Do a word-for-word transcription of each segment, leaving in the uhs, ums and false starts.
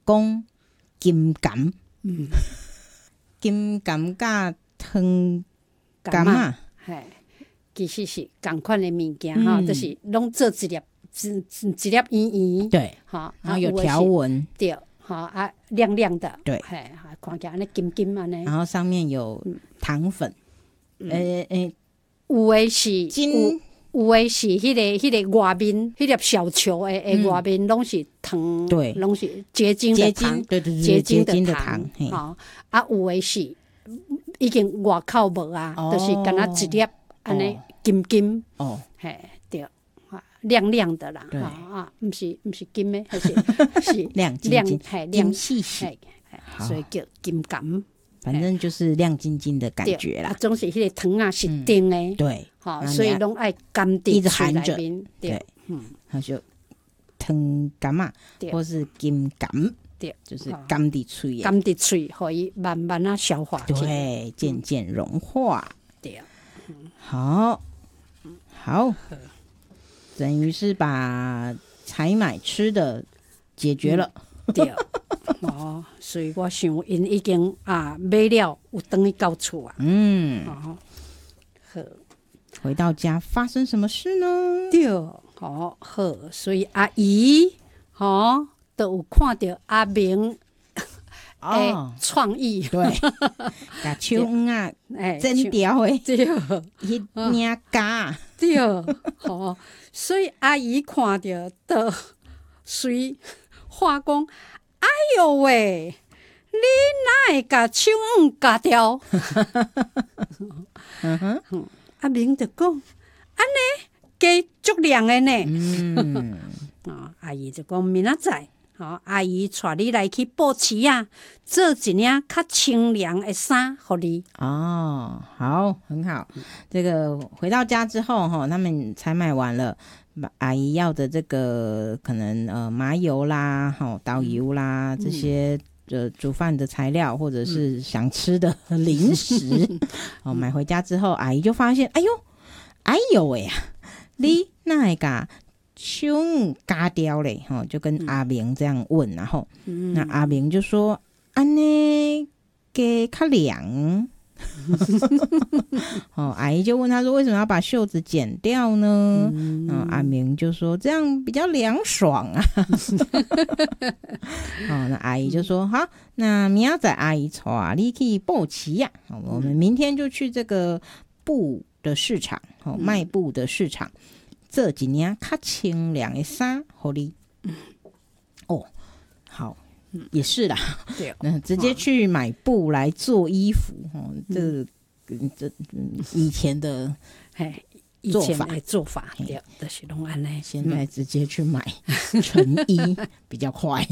讲金柑，嗯，金柑甲汤柑啊， 嘿，其实是同款的物件哈，嗯、就是拢做一粒一一粒圆圆， 对， 哈， 然后有条纹， 对，哈啊亮亮的， 对， 嘿，看起来安尼金金安尼， 然后上面有糖粉， 嗯、 诶诶， 有的是金。 有的是迄、那个、迄、那个外面，迄、那个小球的的外面拢是糖， 对， 拢是结晶的糖， 对对对， 结晶的糖，吼、啊，有的是已经外口无啊，哦、就是敢若一粒安尼金金，哦，嘿，对，亮亮的啦，啊啊，毋是毋是金的，还是是亮晶晶， 嘿， 亮细细， 所以叫金柑。 反正就是亮晶晶的感觉啦， 啊，总是迄个糖啊是甜的，嗯、 对， 好、哦，所以拢爱甘伫嘴内面， 对，嗯，那就糖柑嘛，或是金柑，对，就是甘伫嘴的， 甘伫嘴，可以慢慢啊消化， 对，渐渐融化， 对， 嗯、好，好，等于是把采买吃的解决了， 嗯、对。哦，所以我想因已经啊买了，有等于到厝啊。 嗯， 哦，好， 回到家发生什么事呢？ 对，好好，所以阿姨，哦，都有看到阿明的创意， 对，把手蚶啊整条的， 对， 迄领架， 对，好，所以阿姨看到都随话讲。哎呦喂！你哪会甲手蚶夹掉？嗯哼，阿明就讲，安尼加足量的呢。嗯，啊，阿姨就讲明仔载，好，阿姨带你来去布市啊，做一领较清凉的衫，互你。 哦，好，很好。这个回到家之后，哈，他们采买完了。阿姨要的这个可能呃麻油啦、好导油啦、嗯、这些呃煮饭的材料，或者是想吃的零食，嗯、哦买回家之后，阿姨就发现，哎呦，哎呦喂呀，你那一个胸嘎掉嘞，哈、哦，就跟阿明这样问，然后、嗯、那阿明就说，安呢给较凉。哦，阿姨就问他说：“为什么要把袖子剪掉呢？”嗯、然后阿明就说：“这样比较凉爽啊。”哦，那阿姨就说：“好，那明仔载阿姨带你去布市呀、啊，我们明天就去这个布的市场，哦，卖布的市场，做一领较清凉的衫，给你。”哦，好。也是啦，对，那直接去买布来做衣服，哦，这这以前的做法， 做法，对，就是拢安尼。 现在直接去买成衣比较快。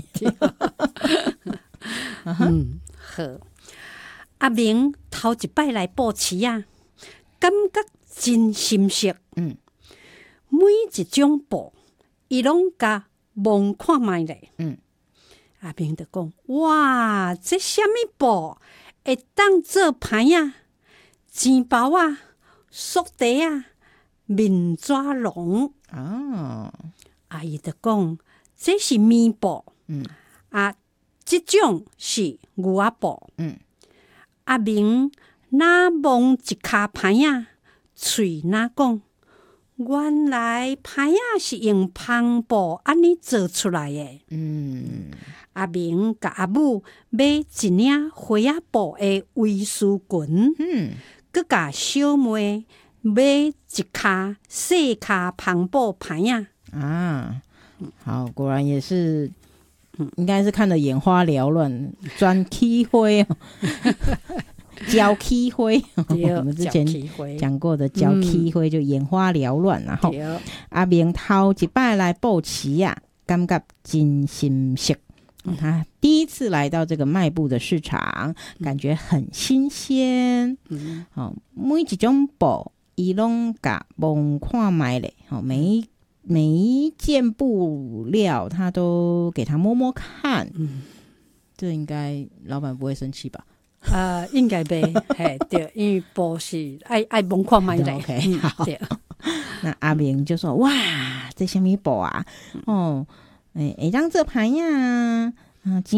嗯，好。阿明头一摆来布市啊，感觉真心实。嗯，每一种布，伊拢甲摸看卖咧。嗯。阿明就讲：哇，这什么布会当做牌啊、钱包啊、束带啊、面纸笼哦。阿姨就讲：这是棉布，嗯啊，这种是牛仔布，嗯。阿明那摸一卡牌啊，嘴那讲：原来牌啊是用篷布安尼做出来的，嗯。阿明甲阿母买一领花仔布的卫士裙，嗯，佮甲小妹买一卡细卡篷布牌啊。 啊，好，果然也是，应该是看得眼花缭乱，专起灰哦，焦起灰，我们之前讲过的焦起灰就眼花缭乱，然后阿明头一摆来布市啊，感觉真心实。他第一次来到这个卖布的市场，感觉很新鲜。嗯，哦，每一种布伊拢甲摸看卖咧，哦，每一每一件布料他都给他摸摸看。嗯，这应该老板不会生气吧？ 呃，应该袂，嘿，对，因为布是爱爱摸看卖咧。 OK， 好。对，那阿明就说：“哇，这什么布啊？哦。”哎，会当做牌呀，啊，钱